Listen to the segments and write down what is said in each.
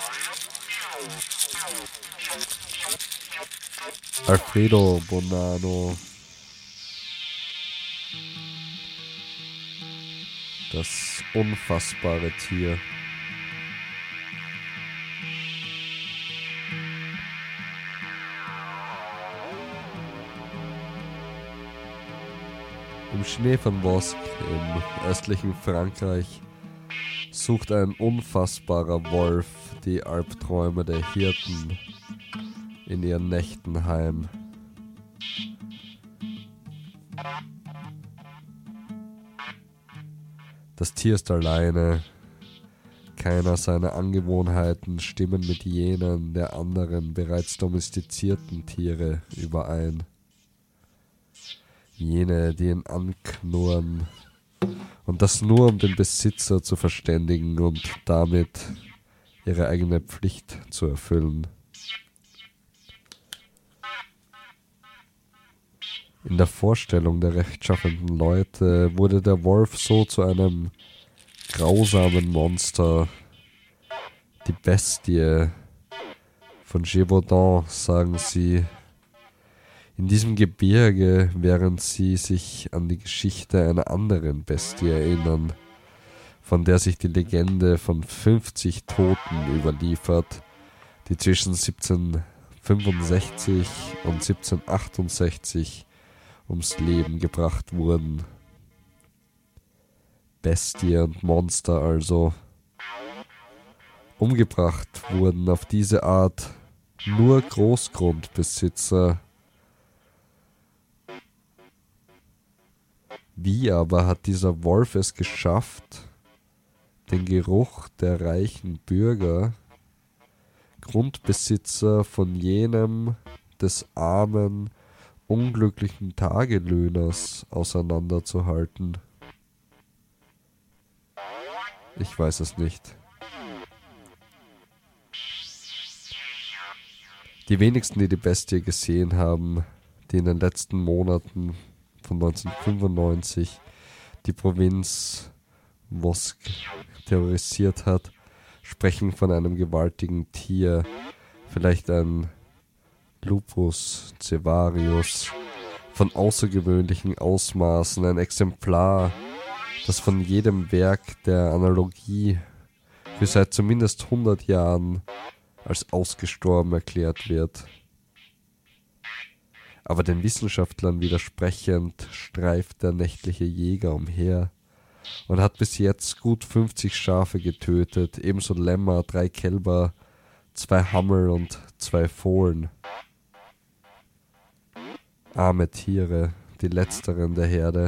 Alfredo Bonanno. Das unfassbare Tier. Im Schnee von Vosges im östlichen Frankreich sucht ein unfassbarer Wolf die Albträume der Hirten in ihren Nächten heim. Das Tier ist alleine. Keiner seiner Angewohnheiten stimmen mit jenen der anderen bereits domestizierten Tiere überein. Jene, die ihn anknurren, und das nur um den Besitzer zu verständigen und damit ihre eigene Pflicht zu erfüllen. In der Vorstellung der rechtschaffenden Leute wurde der Wolf so zu einem grausamen Monster. Die Bestie von Gévaudan, sagen sie. In diesem Gebirge, während sie sich an die Geschichte einer anderen Bestie erinnern, von der sich die Legende von 50 Toten überliefert, die zwischen 1765 und 1768 ums Leben gebracht wurden. Bestie und Monster also. Umgebracht wurden auf diese Art nur Großgrundbesitzer. Wie aber hat dieser Wolf es geschafft, den Geruch der reichen Bürger, Grundbesitzer von jenem des armen, unglücklichen Tagelöhners auseinanderzuhalten? Ich weiß es nicht. Die wenigsten, die die Bestie gesehen haben, die in den letzten Monaten von 1995 die Provinz Vosges terrorisiert hat, sprechen von einem gewaltigen Tier, vielleicht ein Lupus cevarius, von außergewöhnlichen Ausmaßen, ein Exemplar, das von jedem Werk der Analogie für seit zumindest 100 Jahren als ausgestorben erklärt wird. Aber den Wissenschaftlern widersprechend streift der nächtliche Jäger umher und hat bis jetzt gut 50 Schafe getötet, ebenso Lämmer, 3 Kälber, 2 Hammel und 2 Fohlen. Arme Tiere, die letzteren der Herde.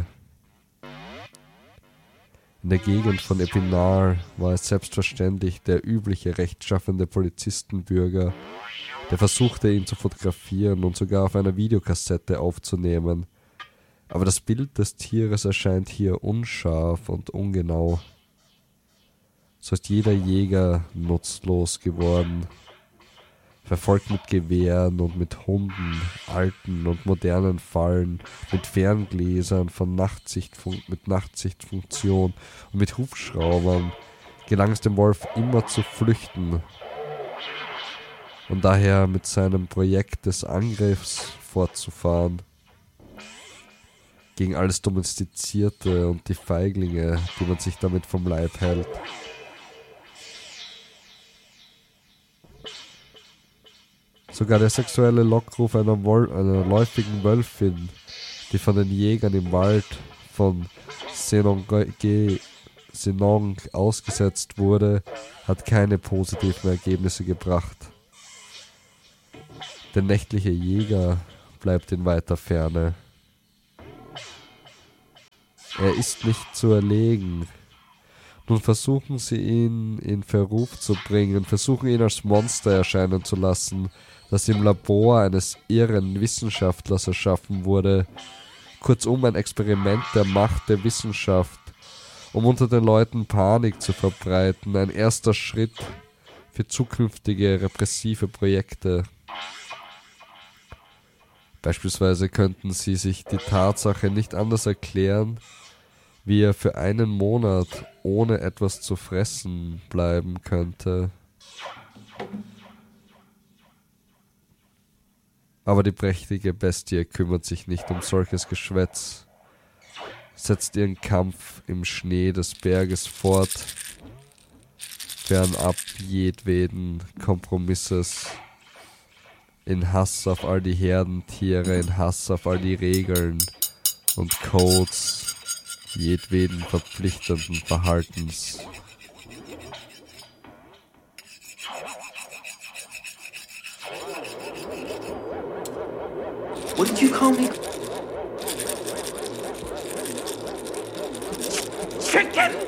In der Gegend von Epinal war es selbstverständlich der übliche rechtschaffende Polizistenbürger, der versuchte, ihn zu fotografieren und sogar auf einer Videokassette aufzunehmen. Aber das Bild des Tieres erscheint hier unscharf und ungenau. So ist jeder Jäger nutzlos geworden. Verfolgt mit Gewehren und mit Hunden, alten und modernen Fallen, mit Ferngläsern mit Nachtsichtfunktion und mit Hubschraubern, gelang es dem Wolf immer zu flüchten und daher mit seinem Projekt des Angriffs fortzufahren gegen alles Domestizierte und die Feiglinge, die man sich damit vom Leib hält. Sogar der sexuelle Lockruf einer läufigen Wölfin, die von den Jägern im Wald von Senong ausgesetzt wurde, hat keine positiven Ergebnisse gebracht. Der nächtliche Jäger bleibt in weiter Ferne. Er ist nicht zu erlegen. Nun versuchen sie ihn in Verruf zu bringen, versuchen ihn als Monster erscheinen zu lassen, das im Labor eines irren Wissenschaftlers erschaffen wurde. Kurzum ein Experiment der Macht der Wissenschaft, um unter den Leuten Panik zu verbreiten, ein erster Schritt für zukünftige repressive Projekte. Beispielsweise könnten sie sich die Tatsache nicht anders erklären, wie er für einen Monat ohne etwas zu fressen bleiben könnte. Aber die prächtige Bestie kümmert sich nicht um solches Geschwätz, setzt ihren Kampf im Schnee des Berges fort, fernab jedweden Kompromisses, in Hass auf all die Herdentiere, in Hass auf all die Regeln und Codes jedweden verpflichtenden Verhaltens. What did you call me? Chicken!